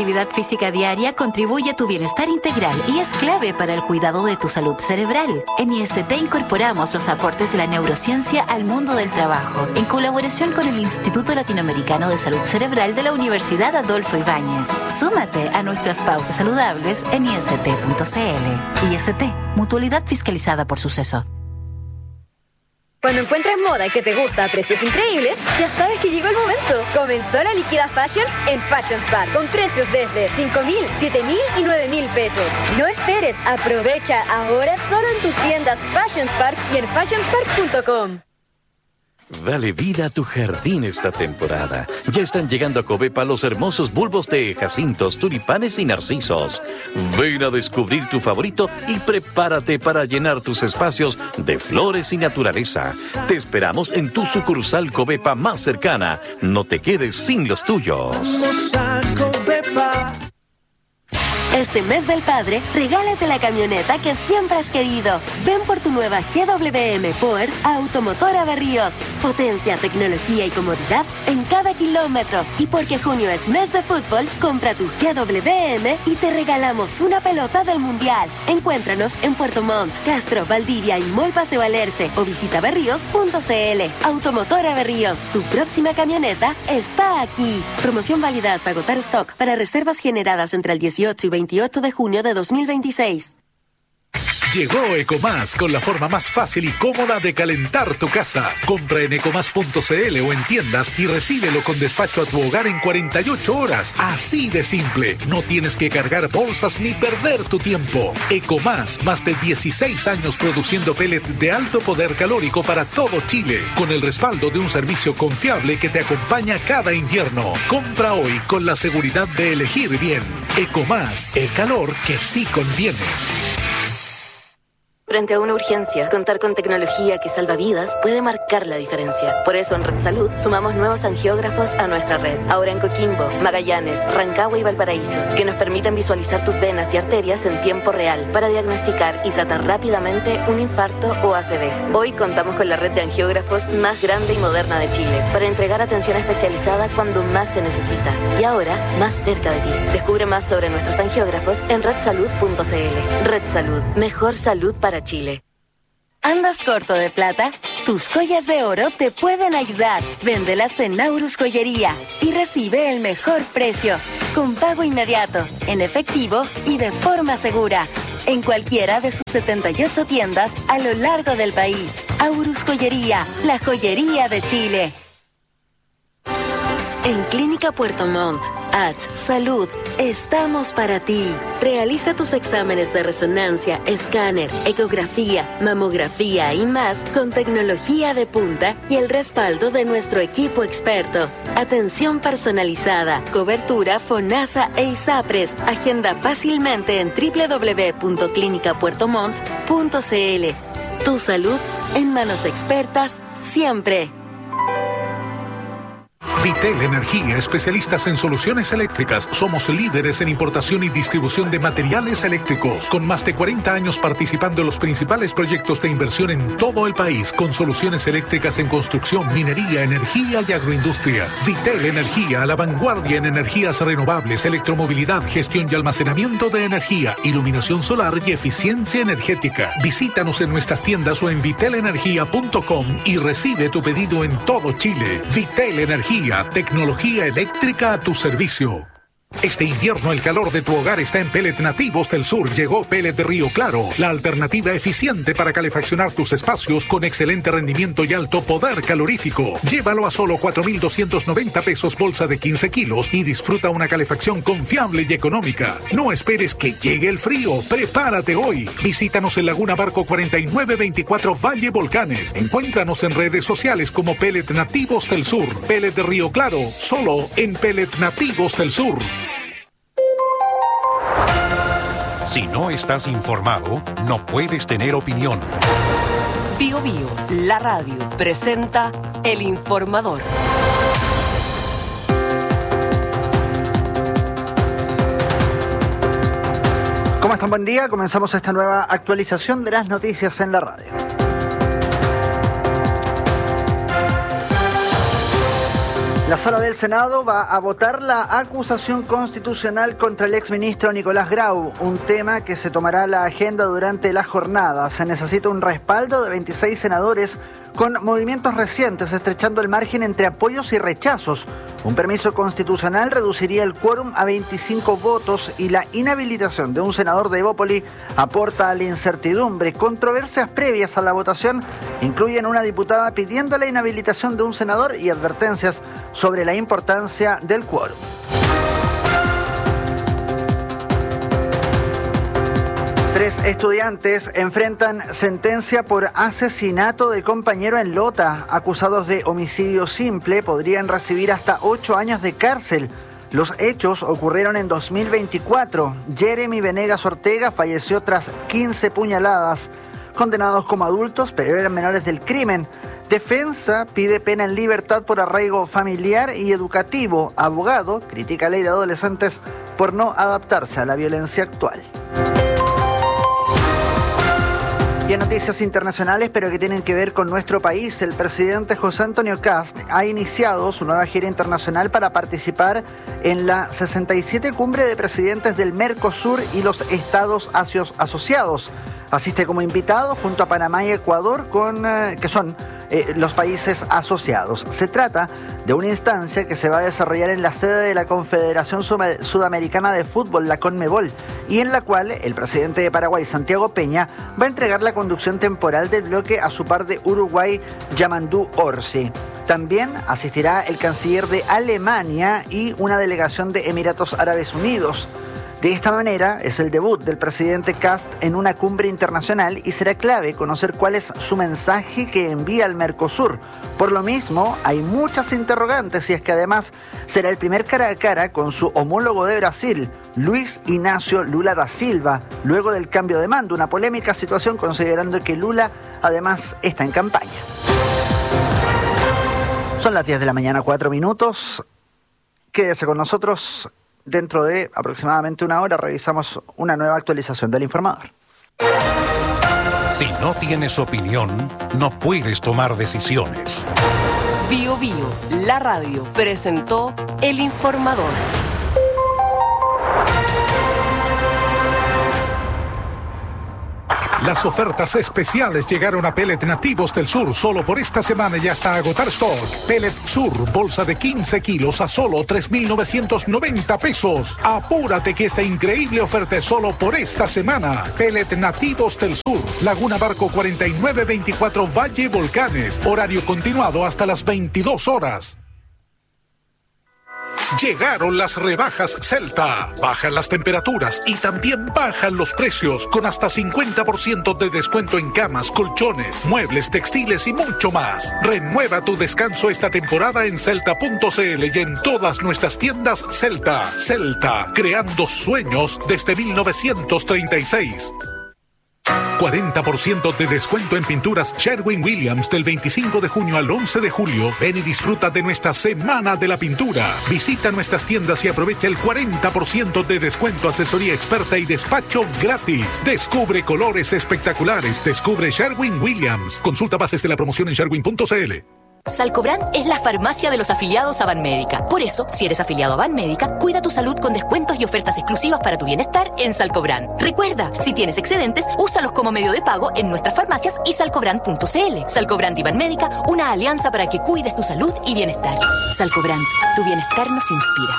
actividad física diaria contribuye a tu bienestar integral y es clave para el cuidado de tu salud cerebral. En IST incorporamos los aportes de la neurociencia al mundo del trabajo, en colaboración con el Instituto Latinoamericano de Salud Cerebral de la Universidad Adolfo Ibáñez. Súmate a nuestras pausas saludables en ist.cl. IST, mutualidad fiscalizada por Suceso. Cuando encuentras moda que te gusta a precios increíbles, ya sabes que llegó el momento. Comenzó la Liquida Fashions en Fashion Spark, con precios desde 5,000, 7,000 y 9,000 pesos. No esperes, aprovecha ahora solo en tus tiendas Fashion Spark y en fashionspark.com. Dale vida a tu jardín esta temporada. Ya están llegando a Covepa los hermosos bulbos de jacintos, tulipanes y narcisos. Ven a descubrir tu favorito y prepárate para llenar tus espacios de flores y naturaleza. Te esperamos en tu sucursal Covepa más cercana. No te quedes sin los tuyos. Vamos a Covepa. Este mes del padre, regálate la camioneta que siempre has querido. Ven por tu nueva GWM Power a Automotora Berríos. Potencia, tecnología y comodidad en cada kilómetro. Y porque junio es mes de fútbol, compra tu GWM y te regalamos una pelota del Mundial. Encuéntranos en Puerto Montt, Castro, Valdivia y Mall Paseo Alerce o visita berríos.cl. Automotora Berríos, tu próxima camioneta está aquí. Promoción válida hasta agotar stock para reservas generadas entre el 18 y 28 de junio de 2026. Llegó Ecomás con la forma más fácil y cómoda de calentar tu casa. Compra en ecomás.cl o en tiendas y recíbelo con despacho a tu hogar en 48 horas. Así de simple. No tienes que cargar bolsas ni perder tu tiempo. Ecomás, más de 16 años produciendo pellet de alto poder calórico para todo Chile, con el respaldo de un servicio confiable que te acompaña cada invierno. Compra hoy con la seguridad de elegir bien. Ecomás, el calor que sí conviene. Frente a una urgencia, contar con tecnología que salva vidas puede marcar la diferencia. Por eso en Red Salud sumamos nuevos angiógrafos a nuestra red. Ahora en Coquimbo, Magallanes, Rancagua y Valparaíso, que nos permiten visualizar tus venas y arterias en tiempo real para diagnosticar y tratar rápidamente un infarto o ACV. Hoy contamos con la red de angiógrafos más grande y moderna de Chile para entregar atención especializada cuando más se necesita. Y ahora, más cerca de ti. Descubre más sobre nuestros angiógrafos en redsalud.cl. Red Salud, mejor salud para Chile. ¿Andas corto de plata? Tus joyas de oro te pueden ayudar. Véndelas en Naurus Joyería y recibe el mejor precio, con pago inmediato, en efectivo y de forma segura. En cualquiera de sus 78 tiendas a lo largo del país. Aurus Joyería, la joyería de Chile. En Clínica Puerto Montt, Salud, estamos para ti. Realiza tus exámenes de resonancia, escáner, ecografía, mamografía y más con tecnología de punta y el respaldo de nuestro equipo experto. Atención personalizada, cobertura FONASA e ISAPRES. Agenda fácilmente en www.clinicapuertomont.cl. Tu salud en manos expertas siempre. Vitel Energía, especialistas en soluciones eléctricas. Somos líderes en importación y distribución de materiales eléctricos, con más de 40 años participando en los principales proyectos de inversión en todo el país, con soluciones eléctricas en construcción, minería, energía y agroindustria. Vitel Energía, a la vanguardia en energías renovables, electromovilidad, gestión y almacenamiento de energía, iluminación solar y eficiencia energética. Visítanos en nuestras tiendas o en vitelenergia.com y recibe tu pedido en todo Chile. Vitel Energía, tecnología eléctrica a tu servicio. Este invierno el calor de tu hogar está en Pellet Nativos del Sur. Llegó Pellet de Río Claro, la alternativa eficiente para calefaccionar tus espacios con excelente rendimiento y alto poder calorífico. Llévalo a solo 4,290 pesos bolsa de 15 kilos y disfruta una calefacción confiable y económica. No esperes que llegue el frío, prepárate hoy. Visítanos en Laguna Barco 4924 Valle Volcanes. Encuéntranos en redes sociales como Pellet Nativos del Sur. Pellet de Río Claro, solo en Pellet Nativos del Sur. Si no estás informado, no puedes tener opinión. Bio Bio, la radio, presenta El Informador. ¿Cómo están? Buen día. Comenzamos esta nueva actualización de las noticias en la radio. La Sala del Senado va a votar la acusación constitucional contra el exministro Nicolás Grau, un tema que se tomará la agenda durante la jornada. Se necesita un respaldo de 26 senadores con movimientos recientes, estrechando el margen entre apoyos y rechazos. Un permiso constitucional reduciría el quórum a 25 votos y la inhabilitación de un senador de Evópoli aporta a la incertidumbre. Controversias previas a la votación incluyen una diputada pidiendo la inhabilitación de un senador y advertencias sobre la importancia del quórum. Tres estudiantes enfrentan sentencia por asesinato de compañero en Lota. Acusados de homicidio simple podrían recibir hasta 8 años de cárcel. Los hechos ocurrieron en 2024. Jeremy Venegas Ortega falleció tras 15 puñaladas. Condenados como adultos, pero eran menores del crimen. Defensa pide pena en libertad por arraigo familiar y educativo. Abogado critica ley de adolescentes por no adaptarse a la violencia actual. Y en noticias internacionales, pero que tienen que ver con nuestro país, el presidente José Antonio Kast ha iniciado su nueva gira internacional para participar en la 67 Cumbre de Presidentes del Mercosur y los Estados asociados. Asiste como invitado junto a Panamá y Ecuador, que son los países asociados. Se trata de una instancia que se va a desarrollar en la sede de la Confederación Sudamericana de Fútbol, la CONMEBOL, y en la cual el presidente de Paraguay, Santiago Peña, va a entregar la conducción temporal del bloque a su par de Uruguay, Yamandú Orsi. También asistirá el canciller de Alemania y una delegación de Emiratos Árabes Unidos. De esta manera, es el debut del presidente Kast en una cumbre internacional y será clave conocer cuál es su mensaje que envía al Mercosur. Por lo mismo, hay muchas interrogantes y es que además será el primer cara a cara con su homólogo de Brasil, Luis Ignacio Lula da Silva, luego del cambio de mando. Una polémica situación considerando que Lula además está en campaña. Son las 10 de la mañana, 4 minutos. Quédese con nosotros. Dentro de aproximadamente una hora revisamos una nueva actualización del Informador. Si no tienes opinión, no puedes tomar decisiones. Bio Bio, la radio, presentó El Informador. Las ofertas especiales llegaron a Pellet Nativos del Sur solo por esta semana y hasta agotar stock. Pellet Sur, bolsa de 15 kilos a solo 3,990 pesos. Apúrate que esta increíble oferta es solo por esta semana. Pellet Nativos del Sur, Laguna Barco 4924 Valle Volcanes. Horario continuado hasta las 22 horas. Llegaron las rebajas Celta. Bajan las temperaturas y también bajan los precios con hasta 50% de descuento en camas, colchones, muebles, textiles y mucho más. Renueva tu descanso esta temporada en celta.cl y en todas nuestras tiendas Celta. Celta, creando sueños desde 1936. 40% de descuento en pinturas Sherwin-Williams del 25 de junio al 11 de julio. Ven y disfruta de nuestra Semana de la Pintura. Visita nuestras tiendas y aprovecha el 40% de descuento, asesoría experta y despacho gratis. Descubre colores espectaculares. Descubre Sherwin-Williams. Consulta bases de la promoción en sherwin.cl. Salcobran es la farmacia de los afiliados a Banmédica. Por eso, si eres afiliado a Banmédica, cuida tu salud con descuentos y ofertas exclusivas para tu bienestar en Salcobran. Recuerda, si tienes excedentes, úsalos como medio de pago en nuestras farmacias y salcobran.cl. Salcobran y Banmédica, una alianza para que cuides tu salud y bienestar. Salcobran, tu bienestar nos inspira.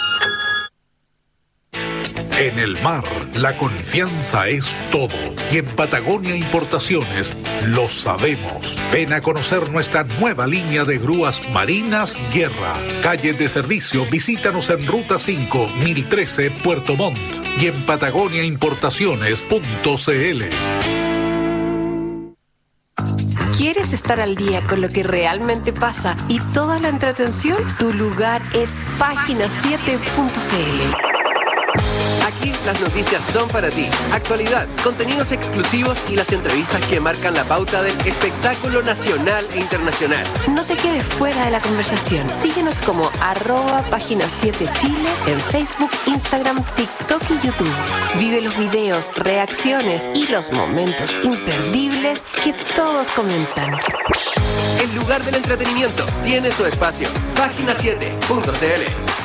En el mar, la confianza es todo. Y en Patagonia Importaciones lo sabemos. Ven a conocer nuestra nueva línea de grúas marinas Guerra. Calle de servicio, visítanos en Ruta 5, 1013, Puerto Montt. Y en patagoniaimportaciones.cl. ¿Quieres estar al día con lo que realmente pasa y toda la entretención? Tu lugar es Página7.cl. Aquí estas noticias son para ti. Actualidad, contenidos exclusivos y las entrevistas que marcan la pauta del espectáculo nacional e internacional. No te quedes fuera de la conversación. Síguenos como @Página 7 Chile en Facebook, Instagram, TikTok y YouTube. Vive los videos, reacciones y los momentos imperdibles que todos comentan. El lugar del entretenimiento tiene su espacio. Página7.cl.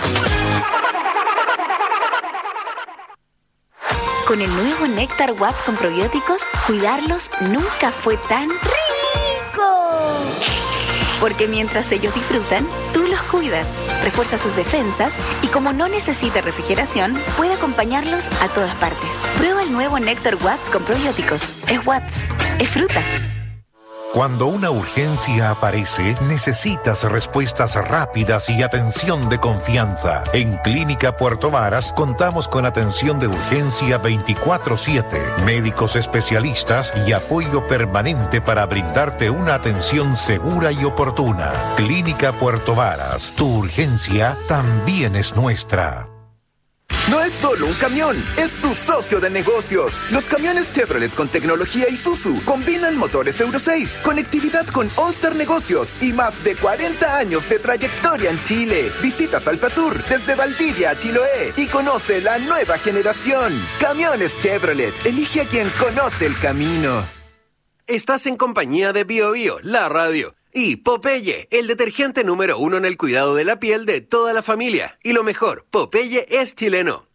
Con el nuevo Néctar Watts con probióticos, cuidarlos nunca fue tan rico. Porque mientras ellos disfrutan, tú los cuidas, refuerza sus defensas y como no necesita refrigeración, puede acompañarlos a todas partes. Prueba el nuevo Néctar Watts con probióticos. Es Watts, es fruta. Cuando una urgencia aparece, necesitas respuestas rápidas y atención de confianza. En Clínica Puerto Varas contamos con atención de urgencia 24/7, médicos especialistas y apoyo permanente para brindarte una atención segura y oportuna. Clínica Puerto Varas, tu urgencia también es nuestra. No es solo un camión, es tu socio de negocios. Los camiones Chevrolet con tecnología Isuzu combinan motores Euro 6, conectividad con Onster Negocios y más de 40 años de trayectoria en Chile. Visita Salpasur desde Valdivia a Chiloé y conoce la nueva generación. Camiones Chevrolet, elige a quien conoce el camino. Estás en compañía de Bio Bio, la radio. Y Popeye, el detergente número 1 en el cuidado de la piel de toda la familia. Y lo mejor, Popeye es chileno.